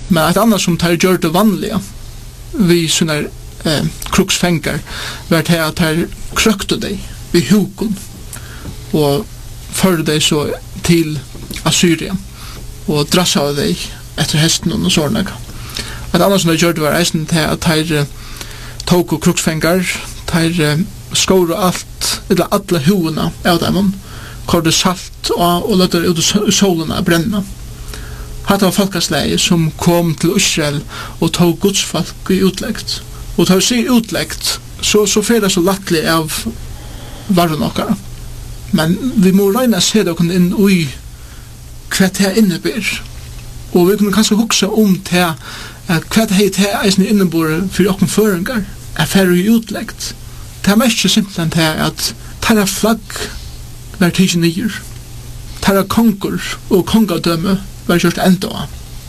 Men ett annat som tar gjør det vanliga, vi sånne kruksfänkar, var det at tar krøkte deg vid hukon, og førde deg så til Assyria, og drassa av deg etter hesten og sånne. Et annat som tar gjør det var eisen til at tar tog og kruksfänkar, tar skår og alt, eller alle hovene av dem, kordet salt og løtte ut i solene brenne. Hatt var folkesleie som kom til Israel og tog Guds folk i utlegt. Og tar sig utlegt, så fer det så lattelig av varren okkara. Men vi må regne se det inn i hva det innebär. Og vi kunne kanskje hukse til hva det eisen innebär for okken føringar, fer i utlegt. Det mest simpelthen til at tarra flagg var tidsen nyer. Tarra konger og kongadømme var gjort enda.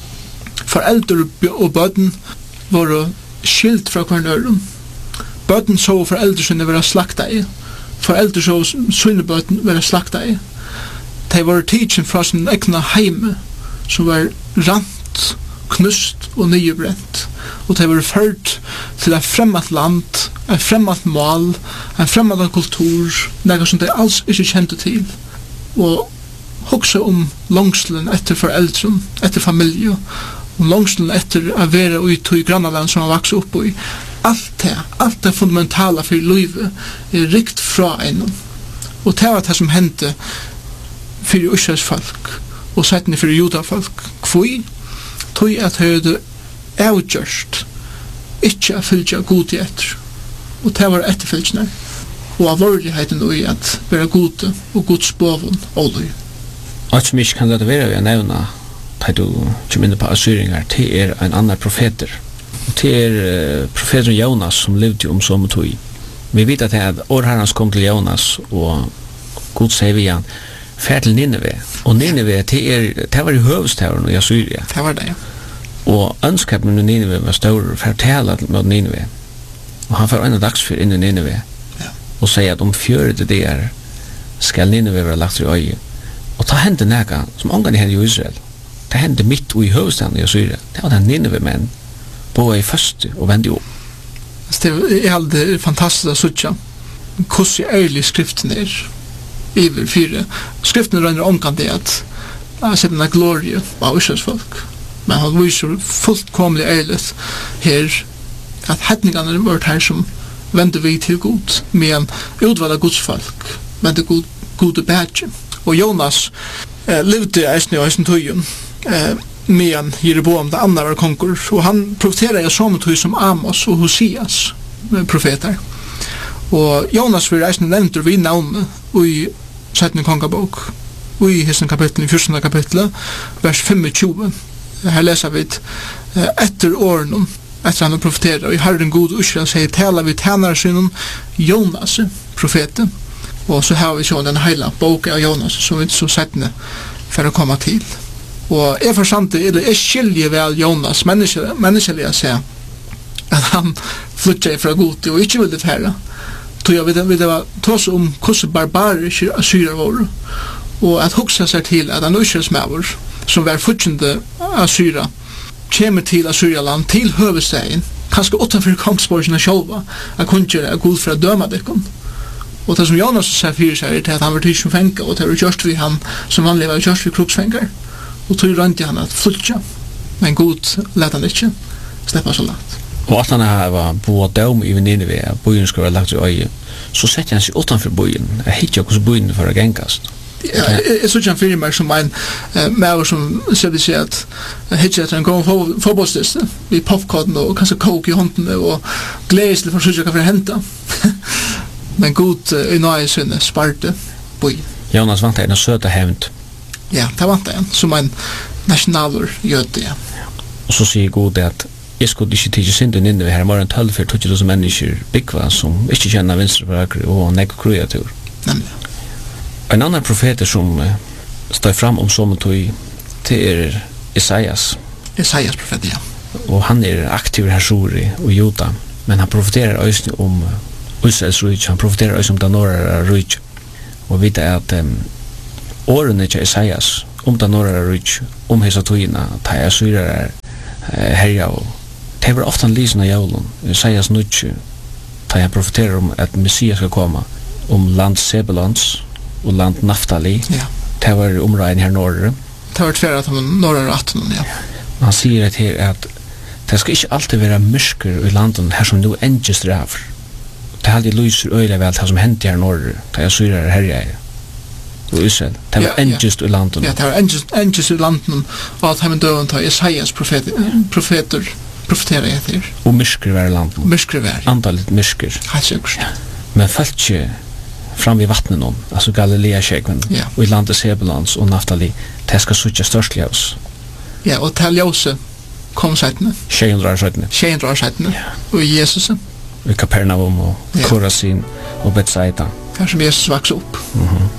Foreldre og bøten var skilt fra hverandre. Bøten så foreldre sine være slakta i. Foreldre så sine bøten være slakta i. De var tidsen fra sin egna heime, som var rant, knust og nybrent. Og de var ført til et fremmed land, et fremmed mål, en fremmed kultur, noe som de alls ikke kjente til. Og hugsa langslen etter foreldren, etter familie, langslen etter å være ui i grannaland som han vokser opp i. Alt det fundamentala for livet rikt fra en. Og det var det som hendte for Israels folk, og settene for judafolk. Hvor? Tog at høyde avgjørst, ikke å fylgja god i etter. Og det var etterfylgjene. Og alvorligheten i at være gode og Guds boven og løy. Alt som ikke kan lade være ved å nevne da du kommer inn på assyringer, det en annan profeter. Og det profeten Jonas som levde om som tog. Vi vet at årherrens kom til Jonas og Gud sier vi igjen fær til Nineve. Og Nineve, det var i høvestauren i Assyria. Det var det, ja. Og ønskapen med Nineve var større for å tale med Nineve. Og han får en dagsfyr inn i Nineve. Ja. Og sier at om fjøret det skal Nineve være lagt i øye. Og ta hendte nega som omgang hendte i Israel. Det hendte mitt i høvestaden i Assyria. Det var den Nineve-menn bo i første og vende opp. Det er fantastisk å suttja hvordan ærlig skriften iver fire. Skriften rønner omgang det at jeg ser denne glorie av Israels folk. Men han viser fullkomlig ærlig her at hedningene er vært her som vender vi til god med en utvalg Guds folk, vender gode badge. Og Jonas levde eisen i eisen tøyen med Jeroboam, det andre var konger, og han profeterer i samme tøy som Amos og Hosias profeter. Og Jonas vil eisen nevnt vi navnet i 17. kongabok, i hessen kapittel, i 14. kapittel, vers 25. Her leser vi etter årene, etter han profeterer, og i Herren god Israel sier, taler vi tjenere synen Jonas, profeten. Og så har vi så den hele boken av Jonas som vi så settene for å komme til. Og jeg forstår eller jeg skiljer vel Jonas menneskelig å se at han flyttet fra god og ikke ville færre. Jeg vil ta oss om hvordan barbariske assyrer var, og at hukse seg til at en Israelsmæver som var flyttende assyrer kommer til Assyrialand, til høvestegen, kanskje utenfor kongsborgene selv, at kunne gjøre god for å døme dekken. Og det som Jonas sier fyrir seg til at han var tid som fengt, og det var gjørst vi han som vanlig var gjørst vi kruksfengar. Og tog rønte han at flytja, men god let han ikke slippe så langt. Og at han var bo og døm i Nineve, at byen skulle være lagt i øye, så setter han seg utenfor byen, jeg hittar hvordan byen for å gengast. Jeg synes han fyrir meg som en maver som sier at jeg hittar etter en god fotballstiste, i popcorn og kanskje coke i håndene, og gledes til for å synes hva for å hente. Men god i nøye sinne sparte byen. Jonas vant en søte hevnt. Ja, det vant en, som en nationaler jøde, ja. Og så sier god at jeg skulle ikke tidsi synden inne ved her, var en 12-14 mennesker byggva som ikke kjenner venstre for akkurat og nekk kreatur. Nemlig. En annan profeter som står fram om som tog til Isaias. Isaias profet, ja. Og han aktiv her sori og Juda, men han profeterer også om Israels rujt, han profeterer også om Danora rujt. Og vet at årene til Isaias om Danora rujt, om hesa togina, ta Assyrer herja og det var ofta en lysen av jævlen. Isaias 9, da jeg profeterer om at Messias skal komme, om land Sebulons og land Naftali. Ja. Det var områden her norre. Det var tverre at han norre ratten, ja. Han sier at her at det skal ikke alltid være mørker i landet her som nå endjes draver. Det er alltid lyser øyla vel det som hendte her norre, da jeg syrer herja her. Og Israel. Det var endjes i landet. Ja, det var endjes i landet, og at han døven tar Isaias profeterer etter. Og mørker var i landet. Mørker var. Antallet mørker. Helt sikkert. Ja. Men falt ikke fram i vattnet noen, altså Galilea-kjekven, ja. Og i landet Sebulons og Naftali, det skal suttje størstlig av oss. Ja, og til Jose kom seitene. 600 år seitene. 600 år seitene. Og i Jesus. I Kapernaum og Korasin og Bethsaida. Her som Jesus vokser opp.